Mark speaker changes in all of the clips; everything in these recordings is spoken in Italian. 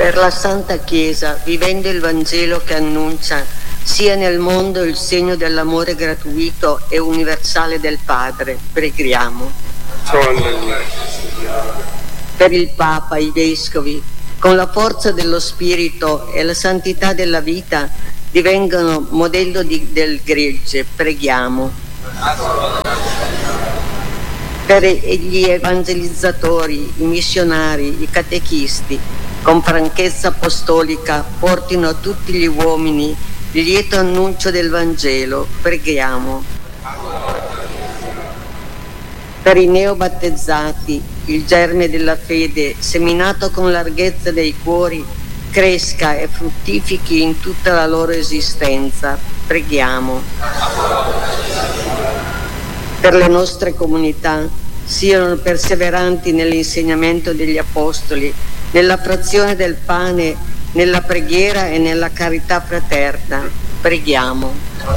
Speaker 1: Per la Santa Chiesa, vivendo il Vangelo che annuncia sia nel mondo il segno dell'amore gratuito e universale del Padre, preghiamo. Per il Papa, i Vescovi, con la forza dello Spirito e la santità della vita, divengano modello del gregge, preghiamo. Per gli evangelizzatori, i missionari, i catechisti, con franchezza apostolica portino a tutti gli uomini il lieto annuncio del Vangelo, preghiamo. Per i neobattezzati, il germe della fede, seminato con larghezza dei cuori, cresca e fruttifichi in tutta la loro esistenza, preghiamo. Per le nostre comunità, siano perseveranti nell'insegnamento degli Apostoli, nella frazione del pane, nella preghiera e nella carità fraterna. Preghiamo.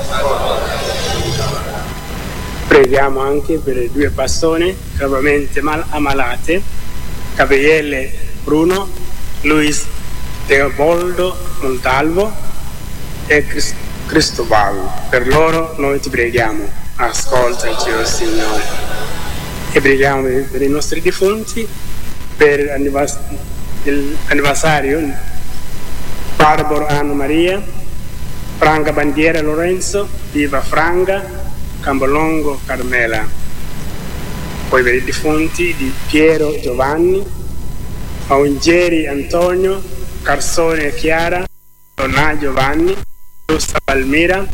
Speaker 2: Preghiamo anche per le 2 persone gravemente ammalate, Gabriele Bruno, Luis Teobaldo Montalvo e Cristobal. Per loro noi ti preghiamo. Ascoltaci, oh Signore. E preghiamo per i nostri defunti, per l'anniversario Barbaro Anna Maria, Franca Bandiera Lorenzo, Viva Franca, Cambolongo Carmela. Poi per i defunti di Piero Giovanni, Maungeri Antonio, Carsone Chiara, Donà Giovanni, Rossa Palmira,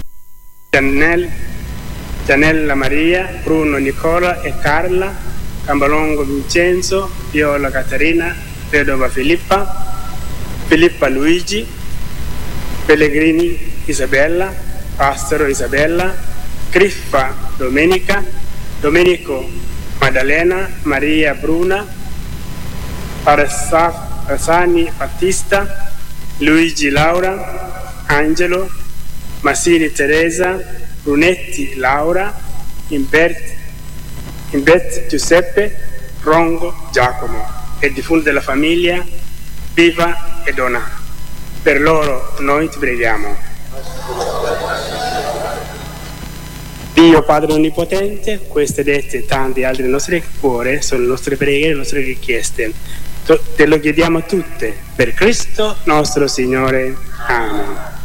Speaker 2: Gianella Maria, Bruno Nicola e Carla, Cambolongo Vincenzo, Viola Caterina, Vedova Filippa Luigi, Pellegrini Isabella, Pastoro Isabella, Criffa Domenica, Domenico Maddalena, Maria Bruna, Parassani Battista, Luigi Laura, Angelo, Massini Teresa, Brunetti Laura, Imbert Giuseppe, Rongo Giacomo e defunti della famiglia Viva e Donna. Per loro noi ti preghiamo. Dio Padre Onnipotente, queste dette e tanti altri nel nostro cuore sono le nostre preghiere e le nostre richieste. Te lo chiediamo tutte per Cristo nostro Signore. Amen.